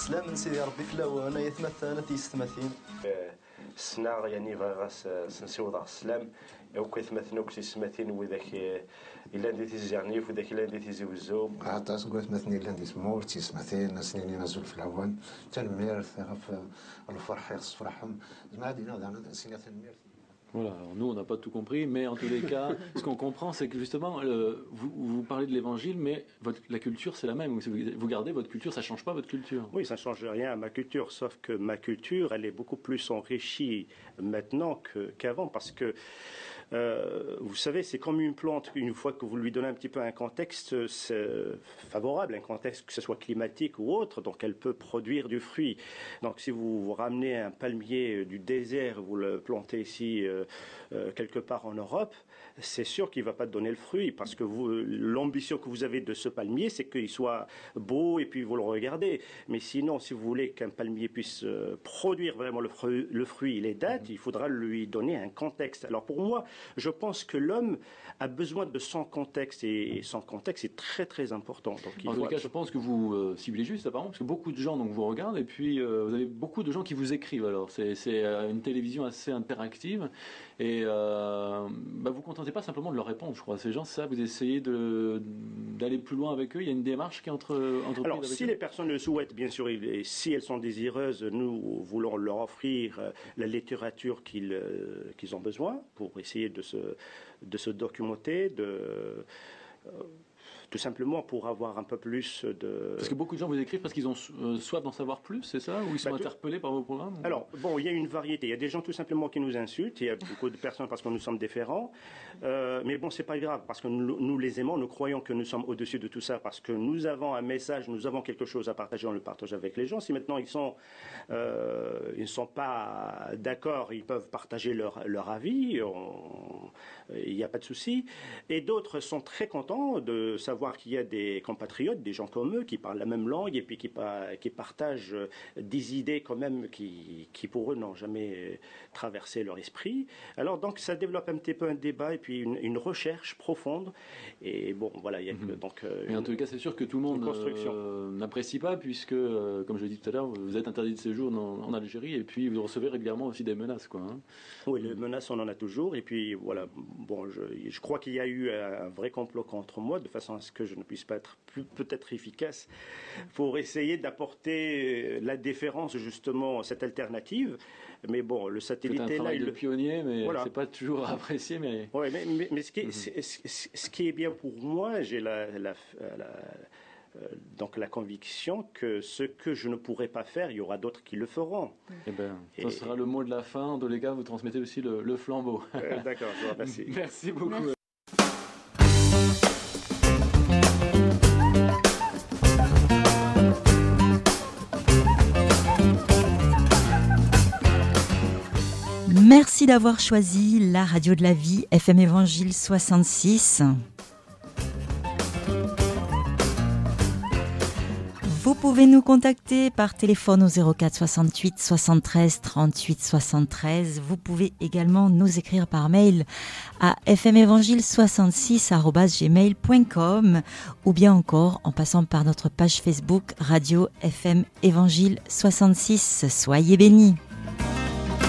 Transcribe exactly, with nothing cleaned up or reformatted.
سلام سيدي ربي فلاو انا يتمثل تيستمثين السنار يعني غاس سنسيوض السلام او كيتمثلوا كيسمثين وذاك الا ندي تيزيرني وذاك الا ندي تيزيوزو عطاس قلت مثني الا ندي سمور تيسمثين سنين نزول في العوان تنمير في الفرح يخص فرحهم ما عندنا دعنا سنين تنمير. Voilà, alors nous on n'a pas tout compris, mais en tous les cas, ce qu'on comprend, c'est que justement, euh, vous, vous parlez de l'évangile, mais votre, la culture c'est la même. Vous, vous gardez votre culture, ça ne change pas votre culture. Oui, ça ne change rien à ma culture, sauf que ma culture, elle est beaucoup plus enrichie maintenant que, qu'avant, parce que Euh, vous savez, c'est comme une plante. Une fois que vous lui donnez un petit peu un contexte favorable, un contexte que ce soit climatique ou autre, donc elle peut produire du fruit. Donc si vous, vous ramenez un palmier du désert, vous le plantez ici euh, euh, quelque part en Europe, c'est sûr qu'il ne va pas donner le fruit, parce que vous, l'ambition que vous avez de ce palmier, c'est qu'il soit beau et puis vous le regardez. Mais sinon, si vous voulez qu'un palmier puisse euh, produire vraiment le fruit, le fruit et les dates, il faudra lui donner un contexte. Alors pour moi, je pense que l'homme a besoin de son contexte, et son contexte est très très important. Donc, il en tout doit... cas, je pense que vous euh, ciblez juste apparemment, parce que beaucoup de gens donc, vous regardent, et puis euh, vous avez beaucoup de gens qui vous écrivent. Alors c'est, c'est une télévision assez interactive, et euh, bah, vous ne contentez pas simplement de leur répondre, je crois. Ces gens, c'est ça, vous essayez de, d'aller plus loin avec eux. Il y a une démarche qui est entre entreprise. Alors, avec si eux. les personnes le souhaitent, bien sûr, et si elles sont désireuses, nous voulons leur offrir la littérature qu'ils, euh, qu'ils ont besoin pour essayer de se, de se documenter, de, euh, tout simplement pour avoir un peu plus de... Parce que beaucoup de gens vous écrivent parce qu'ils ont euh, soif d'en savoir plus, c'est ça? Ou ils sont bah, interpellés tout... par vos programmes? Alors, bon, il y a une variété. Il y a des gens tout simplement qui nous insultent. Il y a beaucoup de personnes parce que nous sommes différents. Euh, mais bon, c'est pas grave parce que nous, nous les aimons. Nous croyons que nous sommes au-dessus de tout ça parce que nous avons un message, nous avons quelque chose à partager. On le partage avec les gens. Si maintenant ils sont, euh, ils ne sont pas d'accord, ils peuvent partager leur, leur avis. On... Il n'y a pas de souci. Et d'autres sont très contents de savoir qu'il y a des compatriotes, des gens comme eux, qui parlent la même langue et puis qui, qui partagent des idées quand même qui, qui pour eux n'ont jamais traversé leur esprit. Alors donc ça développe un petit peu un débat et puis une, une recherche profonde. Et bon, voilà, il y a mmh. donc... Mais en tout cas, c'est sûr que tout le monde euh, n'apprécie pas puisque, euh, comme je l'ai dit tout à l'heure, vous êtes interdit de séjour en, en Algérie et puis vous recevez régulièrement aussi des menaces, quoi. Hein. Oui, les menaces, on en a toujours. Et puis voilà, bon, je, je crois qu'il y a eu un vrai complot contre moi de façon à ce que je ne puisse pas être plus, peut-être efficace pour essayer d'apporter la déférence justement à cette alternative. Mais bon, le satellite c'est un est là. Il de le pionnier, mais voilà. c'est pas toujours apprécié. Mais ouais, mais, mais, mais ce, qui est, mm-hmm. ce, ce qui est bien pour moi, j'ai la, la, la, la donc la conviction que ce que je ne pourrai pas faire, il y aura d'autres qui le feront. Eh ben, Et... ça sera le mot de la fin. En tous les cas, vous transmettez aussi le, le flambeau. Euh, d'accord, je vous remercie. Merci beaucoup. Merci. Merci d'avoir choisi la radio de la vie, F M Évangile soixante-six. Vous pouvez nous contacter par téléphone au zéro quatre soixante-huit soixante-treize trente-huit soixante-treize. Vous pouvez également nous écrire par mail à f m évangile soixante-six arobase gmail point com ou bien encore en passant par notre page Facebook Radio F M Évangile soixante-six. Soyez bénis.